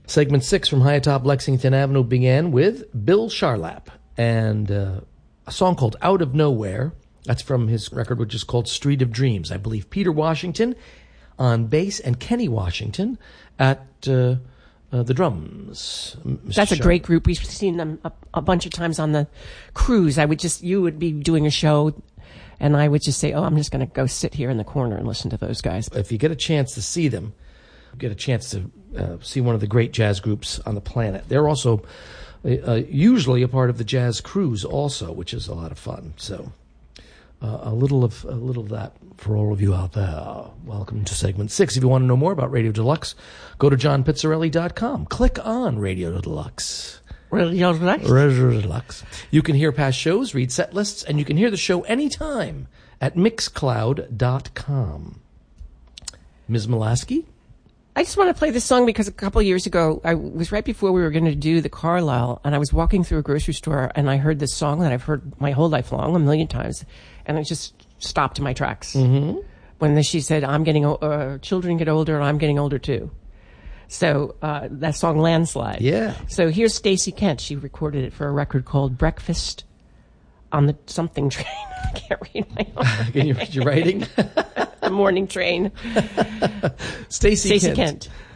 Segment 6 from high atop Lexington Avenue began with Bill Charlap and a song called Out of Nowhere. That's from his record, which is called Street of Dreams. I believe Peter Washington on bass and Kenny Washington at the drums. That's a great group. We've seen them a bunch of times on the cruise. You would be doing a show, and I would just say, I'm just going to go sit here in the corner and listen to those guys. If you get a chance to see them, get a chance to see one of the great jazz groups on the planet. They're also usually a part of the Jazz Cruise also, which is a lot of fun. So a little of that for all of you out there. Welcome to segment 6. If you want to know more about Radio Deluxe, go to johnpizzarelli.com. Click on Radio Deluxe. Radio Deluxe? Radio Deluxe. You can hear past shows, read set lists, and you can hear the show anytime at mixcloud.com. Ms. Molaski? I just want to play this song because a couple of years ago, I was right before we were going to do the Carlisle, and I was walking through a grocery store, and I heard this song that I've heard my whole life long, a million times, and I just stopped in my tracks. Mm-hmm. When she said, children get older, and I'm getting older too. So that song, Landslide. Yeah. So here's Stacey Kent. She recorded it for a record called Breakfast on the something train. I can't read my own. Can you read your writing? The morning train. Stacey Kent.